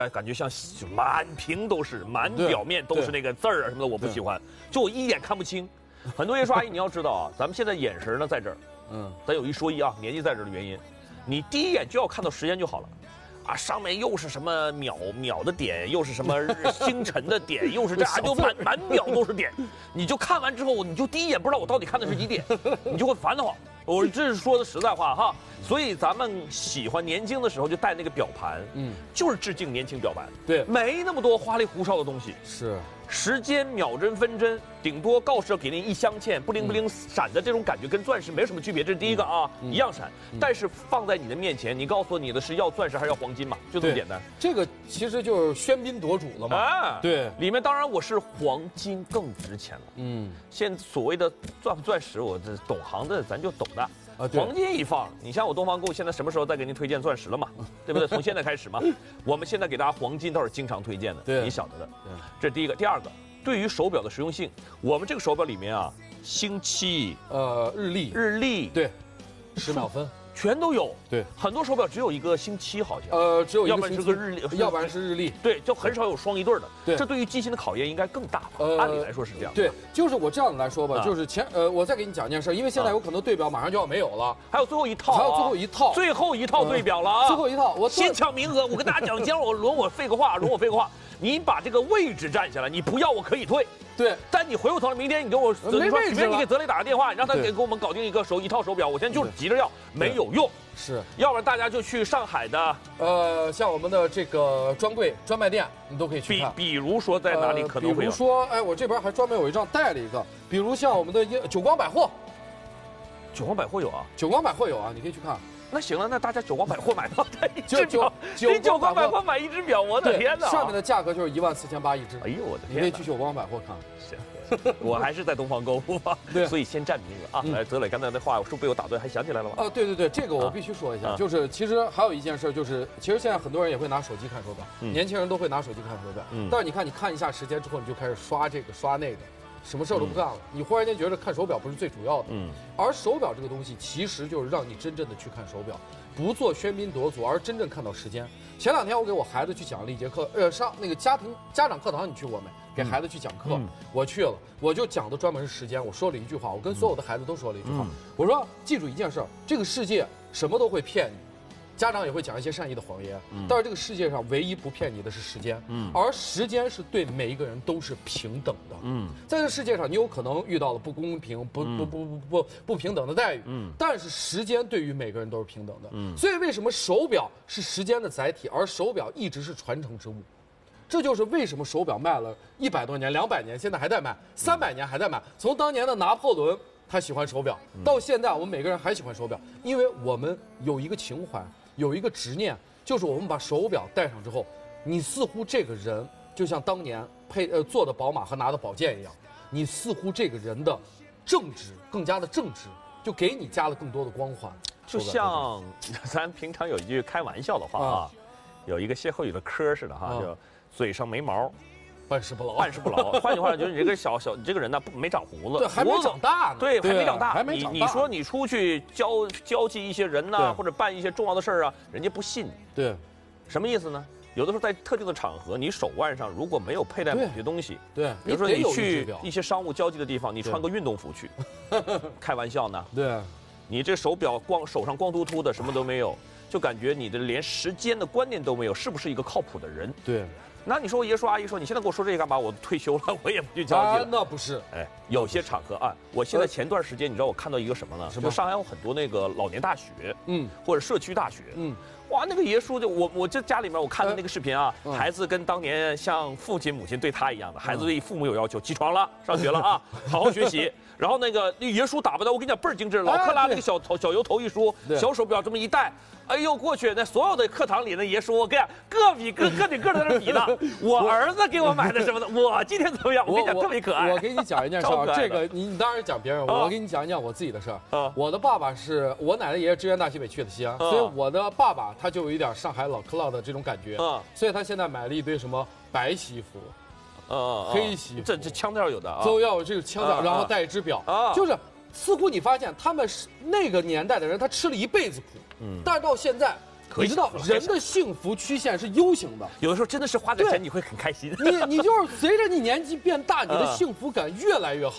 感觉像满屏都是，满表面都是那个字儿啊什么的，我不喜欢，就我一眼看不清。很多爷叔阿姨，你要知道啊，咱们现在眼神呢在这儿，咱有一说一啊，年纪在这儿的原因，你第一眼就要看到时间就好了。啊，上面又是什么秒的点，又是什么星辰的点，又是这样，就满表都是点。你就看完之后，你就第一眼不知道我到底看的是几点，你就会烦得慌。我这是说的实在话哈，所以咱们喜欢年轻的时候就带那个表盘，就是致敬年轻表盘， 对， 没那么多花里胡哨的东西， 是时间秒针分针，顶多告示给您一镶嵌，不灵不灵闪的这种感觉跟钻石没什么区别，这是第一个啊，一样闪，但是放在你的面前，你告诉你的是要钻石还是要黄金嘛，就这么简单。 这个其实就是喧宾夺主了嘛， 啊， 对， 里面当然我是黄金更值钱了，现所谓的钻不钻石，我这懂行的咱就懂的。黄金一放，你像我东方购现在什么时候再给您推荐钻石了嘛？对不对？从现在开始嘛，我们现在给大家黄金倒是经常推荐的， 对， 你晓得的。这是第一个，第二个，对于手表的实用性，我们这个手表里面啊，星期、日历， 对，10秒分。 全都有， 对， 很多手表只有一个星期，好像， 只有一个， 要不然是个日历， 要不然是日历， 对，就很少有双一对的， 对， 这对于记性的考验应该更大吧？按理来说是这样， 对，就是我这样来说吧，就是我再给你讲一件事，因为现在有可能对表马上就要没有了， 还有最后一套，最后一套对表了啊， 最后一套，我先抢名额，我跟大家讲，今儿我轮我废个话，你把这个位置占下来，你不要我可以退。 对， 但你回过头来，明天你给我没位置， 许愿你给泽雷打个电话，让他给我们搞定一套手表。我现在就是急着要，没有用。 是， 要不然大家就去上海的， 像我们的这个专柜、专卖店，你都可以去看。 比如说在哪里可能会有？ 比如说，哎，我这边还专门有一张带了一个，比如像我们的久光百货， 久光百货有啊， 久光百货有啊，你可以去看。 那行了，那大家久光百货买到一只表， 你久光百货买一只表，我的天哪！ 上面的价格就是14800一只。 哎呦我的天！ 你可以去久光百货看。 行，我还是在东方购物吧。 对， 所以先占名额啊。来，泽磊刚才的话是不是被我打断？还想起来了吗？ 对，这个我必须说一下，就是其实还有一件事，就是其实现在很多人也会拿手机看手表，年轻人都会拿手机看手表。但是你看一下时间之后，你就开始刷这个刷那个。什么事儿都不干了，你忽然间觉得看手表不是最主要的，而手表这个东西其实就是让你真正的去看手表，不做喧宾夺主，而真正看到时间。前2天我给我孩子去讲了一节课，上那个家长课堂，你去过没？给孩子去讲课，我去了，我就讲的专门是时间。我说了一句话，我跟所有的孩子都说了一句话，我说记住一件事儿，这个世界什么都会骗你。家长也会讲一些善意的谎言，但是这个世界上唯一不骗你的是时间，而时间是对每一个人都是平等的，在这个世界上你有可能遇到了不公平、不平等的待遇，但是时间对于每个人都是平等的，所以为什么手表是时间的载体，而手表一直是传承之物？这就是为什么手表卖了100多年、200年，现在还在卖，300年还在卖。从当年的拿破仑他喜欢手表，到现在我们每个人还喜欢手表，因为我们有一个情怀。有一个执念，就是我们把手表戴上之后，你似乎这个人就像当年坐的宝马和拿的宝剑一样，你似乎这个人的正直更加的正直，就给你加了更多的光环。 就像咱平常有一句开玩笑的话啊，有一个歇后语的嗑似的哈，就嘴上没毛。 办事不牢， 办事不牢。换句话就是你这个你这个人呢，没长胡子， 对，还没长大呢， 对，还没长大。 还没长大。 你说你出去交际一些人呢，或者办一些重要的事儿啊，人家不信你。 对， 什么意思呢？有的时候在特定的场合，你手腕上如果没有佩戴某些东西， 对， 比如说你去一些商务交际的地方，你穿个运动服去，开玩笑呢？ 对， 你这手表手上光秃秃的，什么都没有，就感觉你的连时间的观念都没有，是不是一个靠谱的人？ 对。 那你说爷叔阿姨说你现在给我说这个干嘛？我退休了，我也不去交际了。 那不是， 哎，有些场合啊，我现在前段时间你知道我看到一个什么呢？就上海有很多那个老年大学，或者社区大学，哇，那个爷叔就我这家里面我看的那个视频啊，孩子跟当年像父亲母亲对他一样的，孩子对父母有要求，起床了，上学了啊，好好学习。然后那个爷叔打扮的，我跟你讲倍儿精致，老克拉那个小油头一梳，小手表这么一戴。哎呦，过去那所有的课堂里的爷叔，我跟你讲，个比个在那比呢。我儿子给我买的什么的，我今天怎么样？我跟你讲，特别可爱。 我给你讲一件事儿，这个你当然讲别人，我给你讲一讲我自己的事儿。我的爸爸是我奶奶爷爷支援大西北去的西安，所以我的爸爸他就有一点上海老克拉的这种感觉，所以他现在买了一堆什么白西服，黑西服， 这腔调有的啊， 都要有这个腔调，然后带一只表，就是似乎你发现他们是那个年代的人，他吃了一辈子苦，但是到现在你知道人的幸福曲线是 U 型的， 有的时候真的是花点钱你会很开心。 你就是随着你年纪变大，你的幸福感越来越好。